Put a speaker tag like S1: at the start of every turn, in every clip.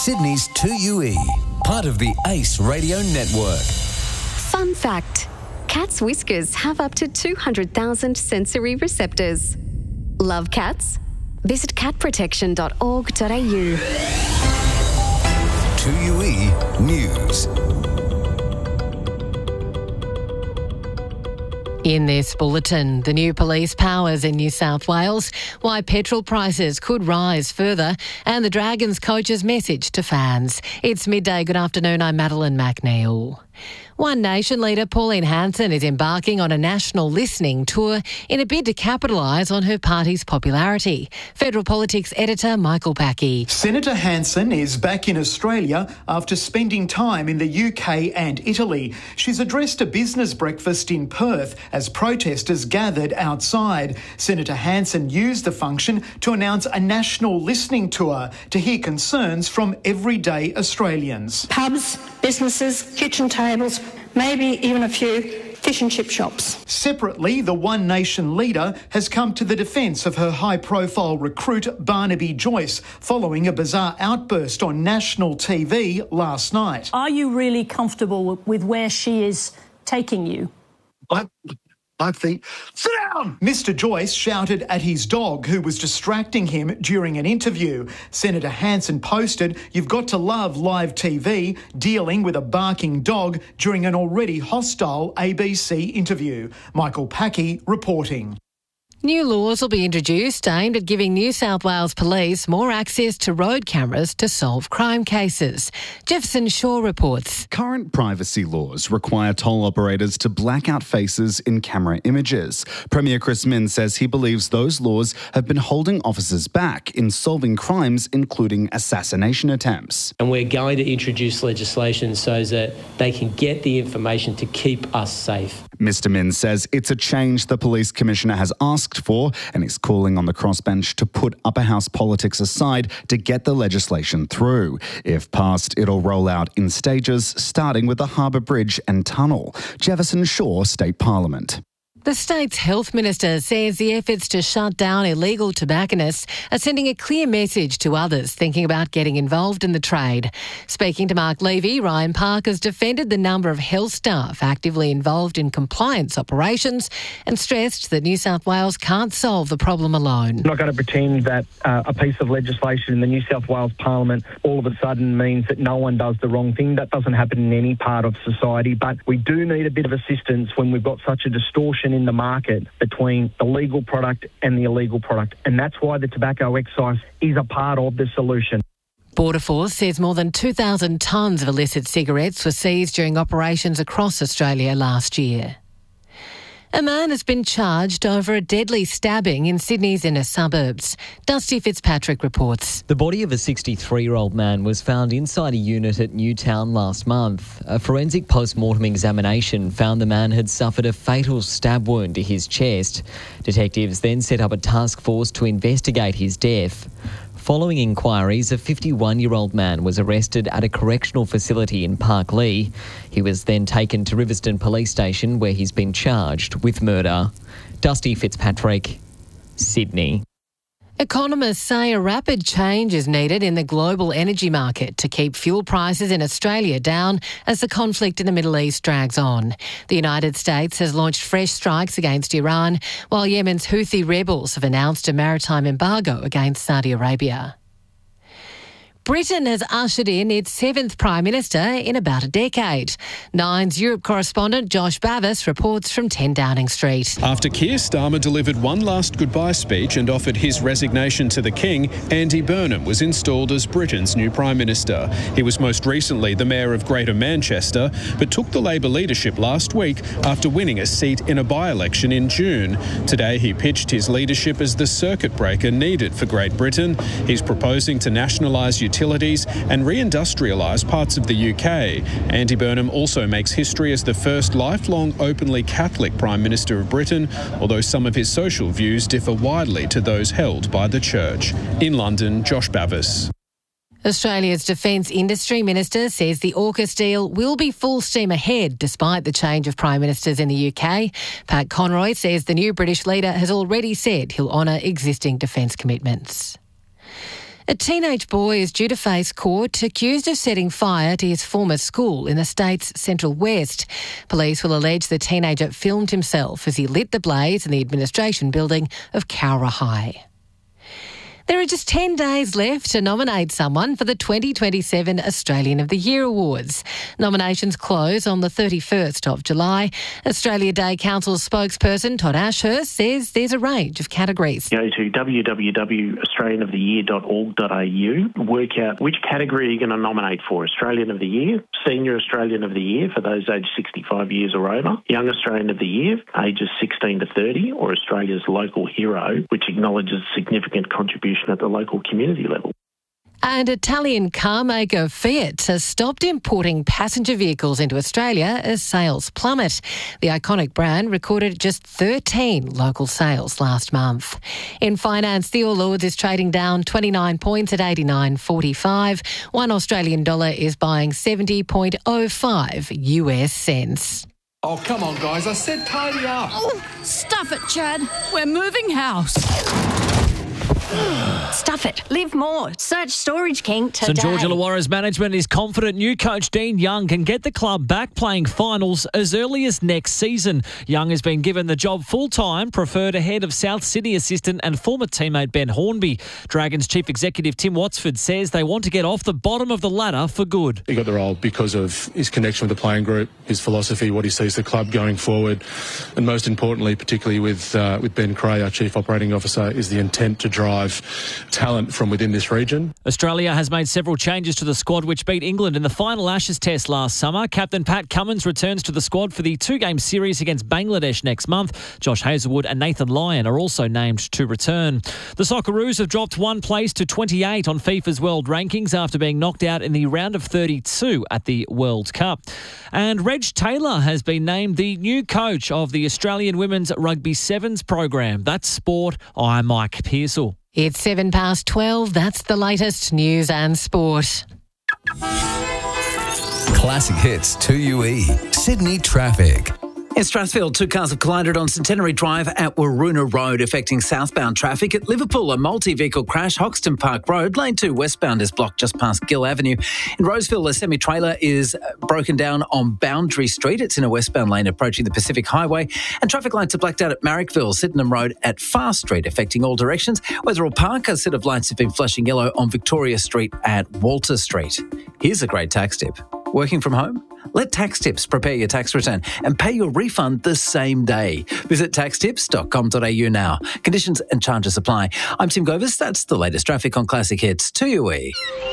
S1: Sydney's 2UE, part of the ACE Radio Network.
S2: Fun fact, cats' whiskers have up to 200,000 sensory receptors. Love cats? Visit catprotection.org.au.
S1: 2UE News.
S3: In this bulletin, the new police powers in New South Wales, why petrol prices could rise further, and the Dragons coach's message to fans. It's midday. Good afternoon. I'm Madeline McNeil. One Nation leader Pauline Hanson is embarking on a national listening tour in a bid to capitalise on her party's popularity. Federal Politics editor Michael Packey.
S4: Senator Hanson is back in Australia after spending time in the UK and Italy. She's addressed a business breakfast in Perth as protesters gathered outside. Senator Hanson used the function to announce a national listening tour to hear concerns from everyday Australians.
S5: Pubs, businesses, kitchen tables, maybe even a few fish and chip shops.
S4: Separately, the One Nation leader has come to the defence of her high-profile recruit Barnaby Joyce following a bizarre outburst on national TV last night.
S6: Are you really comfortable with where she is taking you?
S4: I think, sit down! Mr. Joyce shouted at his dog, who was distracting him during an interview. Senator Hanson posted, "You've got to love live TV," dealing with a barking dog during an already hostile ABC interview. Michael Packey reporting.
S3: New laws will be introduced aimed at giving New South Wales Police more access to road cameras to solve crime cases. Jefferson Shaw reports.
S7: Current privacy laws require toll operators to black out faces in camera images. Premier Chris Minns says he believes those laws have been holding officers back in solving crimes, including assassination attempts.
S8: And we're going to introduce legislation so that they can get the information to keep us safe.
S7: Mr. Minns says it's a change the Police Commissioner has asked for and is calling on the crossbench to put upper house politics aside to get the legislation through. If passed, it'll roll out in stages, starting with the Harbour Bridge and Tunnel. Jefferson Shaw, State Parliament.
S3: The state's health minister says the efforts to shut down illegal tobacconists are sending a clear message to others thinking about getting involved in the trade. Speaking to Mark Levy, Ryan Park has defended the number of health staff actively involved in compliance operations and stressed that New South Wales can't solve the problem alone.
S9: I'm not going to pretend that a piece of legislation in the New South Wales Parliament all of a sudden means that no one does the wrong thing. That doesn't happen in any part of society, but we do need a bit of assistance when we've got such a distortion in the market between the legal product and the illegal product. And that's why the tobacco excise is a part of the solution.
S3: Border Force says more than 2,000 tonnes of illicit cigarettes were seized during operations across Australia last year. A man has been charged over a deadly stabbing in Sydney's inner suburbs. Dusty Fitzpatrick reports.
S10: The body of a 63-year-old man was found inside a unit at Newtown last month. A forensic post-mortem examination found the man had suffered a fatal stab wound to his chest. Detectives then set up a task force to investigate his death. Following inquiries, a 51-year-old man was arrested at a correctional facility in Parklee. He was then taken to Riverstone Police Station where he's been charged with murder. Dusty Fitzpatrick, Sydney.
S3: Economists say a rapid change is needed in the global energy market to keep fuel prices in Australia down as the conflict in the Middle East drags on. The United States has launched fresh strikes against Iran, while Yemen's Houthi rebels have announced a maritime embargo against Saudi Arabia. Britain has ushered in its 7th Prime Minister in about a decade. Nine's Europe correspondent Josh Bavis reports from 10 Downing Street.
S11: After Keir Starmer delivered one last goodbye speech and offered his resignation to the King, Andy Burnham was installed as Britain's new Prime Minister. He was most recently the Mayor of Greater Manchester, but took the Labor leadership last week after winning a seat in a by-election in June. Today he pitched his leadership as the circuit breaker needed for Great Britain. He's proposing to nationalise utilities and reindustrialise parts of the UK. Andy Burnham also makes history as the first lifelong openly Catholic Prime Minister of Britain, although some of his social views differ widely to those held by the Church. In London, Josh Bavis.
S3: Australia's Defence Industry Minister says the AUKUS deal will be full steam ahead despite the change of Prime Ministers in the UK. Pat Conroy says the new British leader has already said he'll honour existing defence commitments. A teenage boy is due to face court accused of setting fire to his former school in the state's Central West. Police will allege the teenager filmed himself as he lit the blaze in the administration building of Cowra High. There are just 10 days left to nominate someone for the 2027 Australian of the Year Awards. Nominations close on the 31st of July. Australia Day Council spokesperson Todd Ashurst says there's a range of categories.
S12: Go to www.australianoftheyear.org.au, work out which category you're going to nominate for. Australian of the Year, Senior Australian of the Year for those aged 65 years or over, Young Australian of the Year, ages 16 to 30, or Australia's Local Hero, which acknowledges significant contribution at the local community level.
S3: And Italian car maker Fiat has stopped importing passenger vehicles into Australia as sales plummet. The iconic brand recorded just 13 local sales last month. In finance, the All Ords is trading down 29 points at 89.45. $1 Australian dollar is buying 70.05 US cents.
S13: Oh, come on, guys. I said tidy up.
S14: Oh, stuff it, Chad. We're moving house. Stuff it. Live more. Search Storage King today.
S15: St George Illawarra's management is confident new coach Dean Young can get the club back playing finals as early as next season. Young has been given the job full-time, preferred ahead of South Sydney assistant and former teammate Ben Hornby. Dragons chief executive Tim Watsford says they want to get off the bottom of the ladder for good.
S16: He got the role because of his connection with the playing group, his philosophy, what he sees the club going forward, and most importantly, particularly with Ben Creagh, our chief operating officer, is the intent to drive talent from within this region.
S15: Australia has made several changes to the squad which beat England in the final Ashes test last summer. Captain Pat Cummins returns to the squad for the two-game series against Bangladesh next month. Josh Hazlewood and Nathan Lyon are also named to return. The Socceroos have dropped one place to 28 on FIFA's world rankings after being knocked out in the round of 32 at the World Cup. And Reg Taylor has been named the new coach of the Australian Women's Rugby Sevens program. That's sport. I'm Mike Pearsall.
S3: It's 12:07. That's the latest news and sport.
S1: Classic Hits 2UE. Sydney traffic.
S17: In Strathfield, two cars have collided on Centenary Drive at Waroona Road, affecting southbound traffic. At Liverpool, a multi-vehicle crash, Hoxton Park Road. Lane 2 westbound is blocked just past Gill Avenue. In Roseville, a semi-trailer is broken down on Boundary Street. It's in a westbound lane approaching the Pacific Highway. And traffic lights are blacked out at Marrickville, Sydenham Road at Fast Street, affecting all directions. Wetherill Park, a set of lights have been flashing yellow on Victoria Street at Walter Street. Here's a great tax tip. Working from home? Let Tax Tips prepare your tax return and pay your refund the same day. Visit taxtips.com.au now. Conditions and charges apply. I'm Tim Govis. That's the latest traffic on Classic Hits 2UE.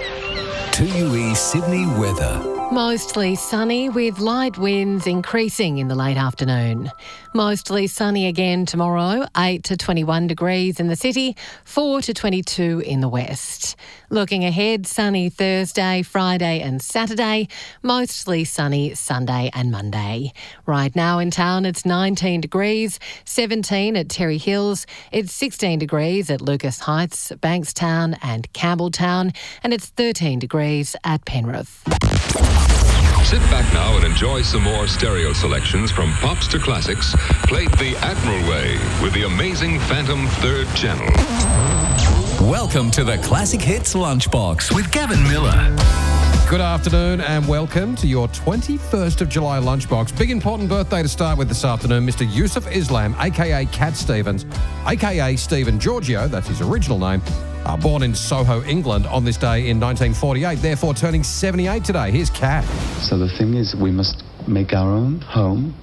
S1: 2UE Sydney weather.
S3: Mostly sunny with light winds increasing in the late afternoon. Mostly sunny again tomorrow, 8 to 21 degrees in the city, 4 to 22 in the west. Looking ahead, sunny Thursday, Friday and Saturday, mostly sunny Sunday and Monday. Right now in town it's 19 degrees, 17 at Terry Hills, it's 16 degrees at Lucas Heights, Bankstown and Campbelltown, and it's 13 degrees at Penrith.
S18: Sit back now and enjoy some more stereo selections from pops to classics, played the Admiral way with the amazing Phantom Third Channel.
S1: Welcome to the Classic Hits Lunchbox with Gavin Miller.
S19: Good afternoon and welcome to your 21st of July Lunchbox. Big important birthday to start with this afternoon, Mr. Yusuf Islam, a.k.a. Cat Stevens, a.k.a. Stephen Giorgio, that's his original name, born in Soho, England on this day in 1948, therefore turning 78 today. Here's Cat.
S20: So the thing is, we must make our own home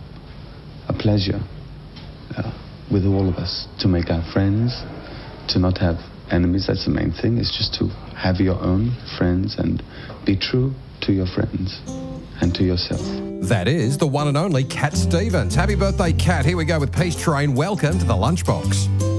S20: a pleasure with all of us, to make our friends, to not have enemies. That's the main thing, is just to have your own friends and be true to your friends and to yourself.
S19: That is the one and only Cat Stevens. Happy birthday, Cat. Here we go with Peace Train. Welcome to the Lunchbox.